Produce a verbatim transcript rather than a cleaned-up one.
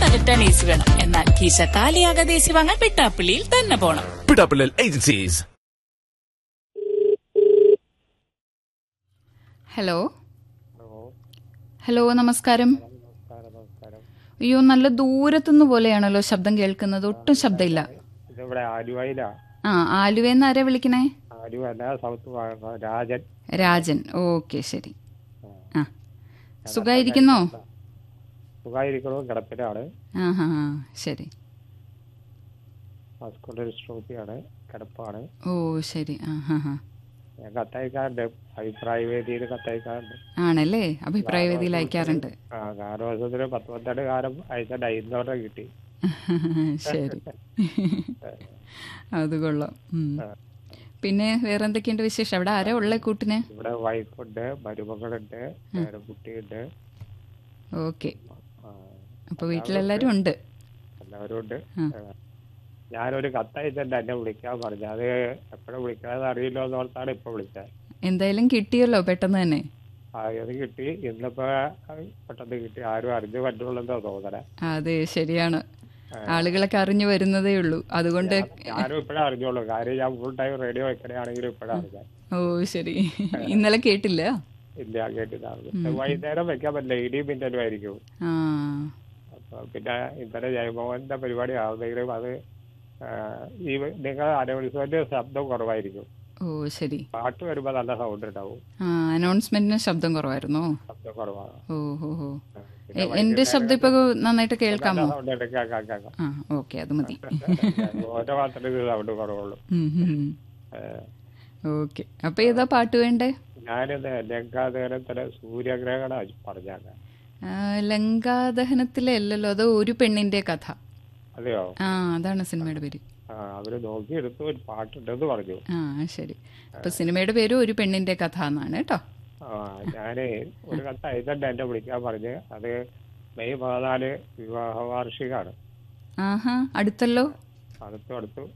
ബജറ്റാണ് ഏസി വേണം. എന്നാൽ കീശ കാലിയാകാതെ ഏസി വാങ്ങാൻ പിട്ടാപ്പിള്ളിയിൽ തന്നെ പോണം. പിട്ടാപ്പിള്ളിൽ ഏജൻസീസ്. ഹലോ ഹലോ നമസ്കാരം. അയ്യോ, നല്ല ദൂരത്തുനിന്ന് പോലെയാണല്ലോ ശബ്ദം കേൾക്കുന്നത്. ഒട്ടും ശബ്ദമില്ല. ആ, ആലുവെന്ന് ആരാ വിളിക്കണേ? രാജൻ. രാജൻ, ഓക്കെ, ശരി. ആ, സുഖായിരിക്കുന്നോ? സുഖായിരിക്കണോ? കിടപ്പിലാണ്. ആ ഹാ, ശരി. സ്ട്രോക്കിയാണ്, കിടപ്പാണ്. ഓ ശരി. ആ ഹാ ഹാ. ഞാൻ കത്തയക്കാറുണ്ട്, അഭിപ്രായ വേദിയിൽ കത്തയക്കാറുണ്ട്. ആണല്ലേ, അഭിപ്രായ വേദിയിൽ അയക്കാറുണ്ട്. ആ, കാലവർഷത്തിന് പത്ത് പത്തെട്ട് കാലം അയച്ചിട്ട് അയിന്നോടെ കിട്ടി. ശരി, അത് കൊള്ളാം. പിന്നെ വേറെ എന്തൊക്കെയുണ്ട് വിശേഷം? അവിടെ ആരാ ഉള്ള കൂട്ടിന്? ഇവിടെ വൈഫുണ്ട്, മരുമകളുണ്ട്, കുട്ടിയുണ്ട്. ഓക്കെ, അപ്പൊ വീട്ടിലെല്ലാരും ഉണ്ട്. എല്ലാവരും ഉണ്ട്. ഞാനൊരു കത്തയച്ചിട്ട് എന്നെ വിളിക്കാൻ പറഞ്ഞു. അത് എപ്പോഴും വിളിക്കാതെ അറിയില്ലോ എന്നോർത്താണ് ഇപ്പൊ വിളിച്ചത്. എന്തായാലും കിട്ടിയല്ലോ പെട്ടെന്ന് തന്നെ. അത് കിട്ടി, ഇന്നിപ്പോ പെട്ടെന്ന് കിട്ടി. ആരും അറിഞ്ഞു പറ്റുള്ളൂ തോന്നണേ. അതെ, ശരിയാണ്. ആളുകളൊക്കെ അറിഞ്ഞു വരുന്നതേ ഉള്ളൂ. അതുകൊണ്ട് ഞാനും ഇപ്പഴേ അറിഞ്ഞോളൂ. കാര്യം ഞാൻ ഫുൾ ടൈം റേഡിയോ വെക്കണെയാണെങ്കിലും ഇപ്പഴാ അറിഞ്ഞത്. ഓ ശരി. ഇന്നലെ കേട്ടില്ല? ഇല്ല, കേട്ടില്ല. വൈകുന്നേരം വെക്കാൻ പറ്റില്ല, ഇടിയും മിന്നലും ആയിരിക്കും. അപ്പൊ പിന്നെ ഇന്നലെ ജയമോഹന്റെ പരിപാടി ആവുന്നെങ്കിലും അത് ഈ നിങ്ങൾ അനൗൺസ്മെന്റ് ശബ്ദം കുറവായിരിക്കും. ഓ ശരി. പാട്ട് വരുമ്പോ നല്ല സൗണ്ട് ഉണ്ടാവും. അനൗൺസ്മെന്റിന് ശബ്ദം കുറവായിരുന്നോ? ശബ്ദം കുറവാണ്. ഓ ഹോ ഹോ. എന്റെ ശബ്ദം ഇപ്പൊ നന്നായിട്ട് കേൾക്കാമോ? ആ, ഓക്കെ, അത് മതി. ഓരോ മാത്രമേ സൗണ്ട് കുറവുള്ളൂ. ഓക്കെ, അപ്പൊ ഏതാ പാട്ട് വേണ്ടേ? ഞാനിത് ലങ്കാദഹനത്തിലെ സൂര്യഗ്രഹണം പറഞ്ഞാണ്. ലങ്കാദഹനത്തിലെ അല്ലല്ലോ, അത് ഒരു പെണ്ണിന്റെ കഥ. അതെയോ? ആ, അതാണ് സിനിമയുടെ പേര്. അവര് നോക്കിയെടുത്ത് ഒരു പാട്ടുണ്ടെന്ന് പറഞ്ഞു. ആ ശരി. അപ്പൊ സിനിമയുടെ പേര് ഒരു പെണ്ണിന്റെ കഥ എന്നാണ് കേട്ടോ. ആ, ഞാന് ഒരു കത്ത് അയച്ചിട്ട് എന്നെ വിളിക്കാൻ പറഞ്ഞ്. അത് മെയ് പതിനാല് വിവാഹ വാർഷികമാണ്. ആഹാ, അടുത്തല്ലോ. അടുത്തു അടുത്തു